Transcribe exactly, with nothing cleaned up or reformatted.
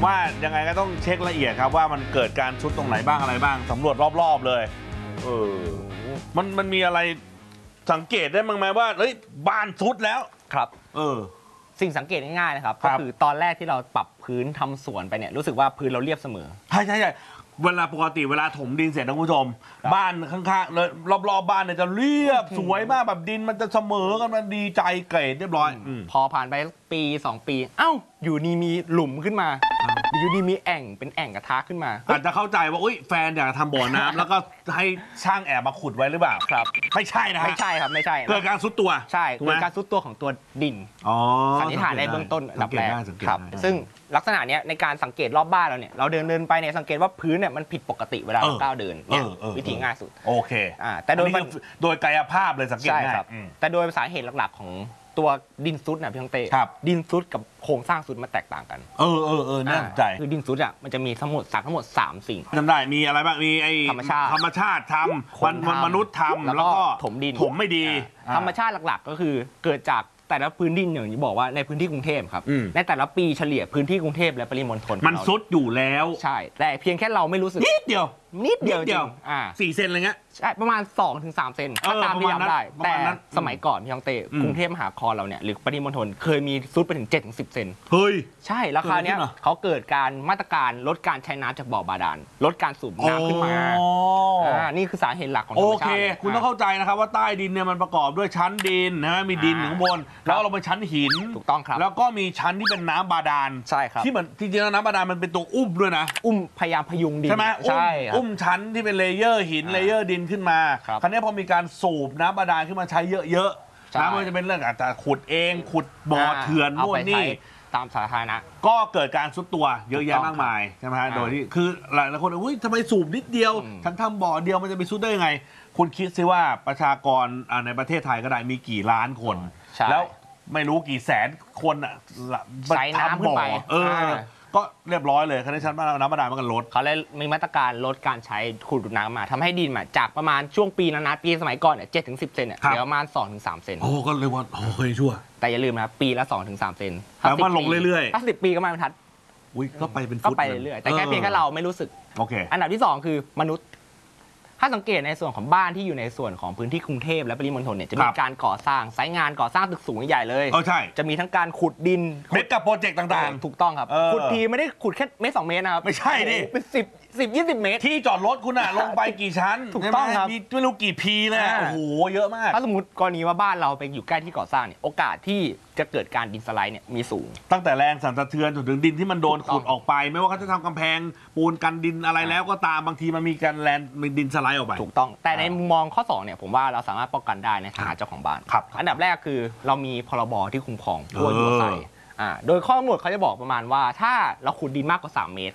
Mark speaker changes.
Speaker 1: ว่ายังไงก็ต้องเช็คละเอียดครับว่ามันเกิดการชุดตรงไหนบ้างอะไรบ้างสำรวจรอบๆเลยเออมันมันมีอะไรสังเกตได้มั้งไหมว่าเฮ้ยบ้านชุดแล้ว
Speaker 2: ครับ
Speaker 1: เออ
Speaker 2: สิ่งสังเกตง่ายๆนะครับก็คือตอนแรกที่เราปรับพื้นทำสวนไปเนี่ยรู้สึกว่าพื้นเราเรียบเสมอ
Speaker 1: ใช่ใช่ใช่เวลาปกติเวลาถมดินเสร็จนะคุณผู้ชมบ้านข้างๆเลยรอบๆบ้านเนี่ยจะเรียบสวยมากแบบดินมันจะเสมอกันมันดีใจเกรดเรียบร้อย
Speaker 2: พอผ่านไปปีสองปีเอ้าอยู่นี่มีหลุมขึ้นมาอยู่ดีมีแอ่งเป็นแอ่งกระทะขึ้นมา
Speaker 1: อาจจะเข้าใจว่าอุ้ยแฟนอยากทำบ่อน้ำแล้วก็ให้ช่างแอบมาขุดไว้หรือเปล่า
Speaker 2: ครับ
Speaker 1: ไม่ใช่นะ
Speaker 2: ไม่ใช่ครับไม่ใช่
Speaker 1: เกิดการซุดตัว
Speaker 2: ใช่เกิดการซุดตัวของตัวดินสันนิษฐานในเบื้องต้นอันดับแรกครับซึ่งลักษณะนี้ในการสังเกตรอบบ้านเราเนี่ยเราเดินเดินไปเนี่ยสังเกตว่าพื้นเนี่ยมันผิดปกติเวลาเราก้าวเดินเนี่ยวิธีง่ายสุด
Speaker 1: โอเค
Speaker 2: อ่าแต่โดย
Speaker 1: โดยกายภาพเลยสังเกตง่าย
Speaker 2: แต่โดยสาเหตุหลักๆของตัวดินซุดนะพี่ต้องเต้ดินซุดกับโครงสร้างซุดมันแตกต่างกัน
Speaker 1: เออเออเออน่าสนใจ
Speaker 2: คือดินซุดอ่ะมันจะมีทั้งหมดสารทั้งหมดสามสิ่ง
Speaker 1: จำได้มีอะไรบ้างมีไอ้
Speaker 2: ธรรมชาติ
Speaker 1: ธรรมชาติทำมนุษย์ทำแล้วก็
Speaker 2: ถมดิน
Speaker 1: ถมไม่ดี
Speaker 2: ธรรมชาติหลักๆก็คือเกิดจากแต่ละพื้นดินอย่างที่บอกว่าในพื้นที่กรุงเทพครับในแต่ละปีเฉลี่ยพื้นที่กรุงเทพและปริมณฑล
Speaker 1: มันซุดอยู่แล้ว
Speaker 2: ใช่แต่เพียงแค่เราไม่รู้สึก
Speaker 1: นิดเดียว
Speaker 2: นิดเดียวจริง
Speaker 1: อ่าสี่เซนอะไรเงี้ย
Speaker 2: ใช่ประมาณ สองถึงสาม เซนถ้าตามที่จำได้แต่สมัยก่อนพี่ยองเต้กรุงเทพมหานครเราเนี่ยหรือปริมณฑลเคยมีซุดไปถึง เจ็ดถึงสิบ เซน
Speaker 1: เฮ้ย
Speaker 2: ใช่ราคาเนี้ยเขาเกิดการมาตรการลดการใช้น้ำจากบ่อบาดาลลดการสูบน้ำขึ้นมาอ่านี่คือสาเหตุหลักของธรรมชาติโอเค
Speaker 1: คุณต้องเข้าใจนะครับว่าใต้ดินเนี่ยมันประกอบด้วยชั้นดินนะมีดินข้างบนแล้วเราเป็นชั้นหิน
Speaker 2: ถูกต้องครับ
Speaker 1: แล้วก็มีชั้นที่เป็นน้ำบาดาล
Speaker 2: ใช่ครับ
Speaker 1: ที่เหมือนจริงๆแล้วน้ำบาดาลมันเป็นตัวอุ้มด้วยนะ
Speaker 2: อุ้มพยายามพยุงดิน
Speaker 1: ใช่ไหมใช่อุ้มชั้นที่เป็นเลเยอร์หินเลเยอร์ดินขึ้นมาคราวนี้พอมีการสูบน้ำบาดาลขึ้นมาใช้เยอะๆน้ำมันจะเป็นเรื่องอาจจะขุดเองขุดบ่อเถื่อนนู่นนี่
Speaker 2: ตามสาธารณะ
Speaker 1: ก็เกิดการซุดตัวเยอะแยะมากมายใช่ไหมฮะโดยที่คือหลายคนอุ้ยทำไมสูบนิดเดียวฉันทำบ่อเดียวมันจะไปซุดได้ยังไงคุณคิดซิว่าประชากรในประเทศไทยก็ได้มีกี่ล้านคนแล้วไม่รู้กี่แสนคนอ่ะ
Speaker 2: ใช้น้ำขึ้นไป
Speaker 1: เออก็เรียบร้อยเลยคณะชั้นน้ำบาดาลมันก็ลด
Speaker 2: เขาเลยมีมาตรการลดการใช้ขุดดูดน้ำมาทำให้ดินมาจากประมาณช่วงปีนั้นนะปีสมัยก่อนเนี่ยเจ็ดถึงสิบเซนเนี่ยเหลือประมาณสองถึงสามเซน
Speaker 1: โอ้ก็เลยว่าโอ้เคยชั่ว
Speaker 2: แต่อย่าลืมนะปีละสองถึงสามเซน
Speaker 1: แต่ว่าลงเรื่อย
Speaker 2: ๆถ้าสิบปีก็มาบรรทัด
Speaker 1: อุ้ยก็ไปเป็นฟุต
Speaker 2: ก็ไปเรื่อยๆแต่แค่เพียงแค่เราไม่รู้สึก
Speaker 1: โอเค
Speaker 2: อันดับที่สองคือมนุษย์ถ้าสังเกตในส่วนของบ้านที่อยู่ในส่วนของพื้นที่กรุงเทพและปริมณฑลเนี่ยจะมีการก่อสร้างไซต์งานก่อสร้างตึกสูงใหญ่เลย
Speaker 1: อ๋อใช่
Speaker 2: จะมีทั้งการขุดดิน
Speaker 1: เมกะโปรเจกต์ต่าง
Speaker 2: ๆถูกต้องครับขุดทีไม่ได้ขุดแค่เมตรสองเมตรนะครับ
Speaker 1: ไม่ใช่ดิ
Speaker 2: เป็นสิบสิบยี่สิบเมตร
Speaker 1: ที่จอดรถคุณอะลงไปกี่ชั้น
Speaker 2: ถูกต้องครับ
Speaker 1: มีไม่รู้กี่พีเลยโอ้โหเยอะมาก
Speaker 2: ถ้าสมมติกรณีว่าบ้านเราไปอยู่ใกล้ที่ก่อสร้างเนี่ยโอกาสที่จะเกิดการดินสไลด์เนี่ยมีสูง
Speaker 1: ตั้งแต่แรงสั่นสะเทือนจนถึงดินที่มันโดนขุดออกไปไม่ว่าเขาจะทำกำแพงปูนกันดินอะไรแล้วก็ตามบางทีมันมีการแลนมีดินสไลด์ออกไป
Speaker 2: ถูกต้องแต่ในมุมมองข้อสองเนี่ยผมว่าเราสามารถป้องกันได้ในฐานะเจ้าของบ้านอันดับแรกคือเรามีพรบที่คุ้มครองผู้อยู่อาศัยโดยข้อกำหนดเขาจะบอกประมาณว่าถ้าเราขุดดินมากกว่าสามเมตร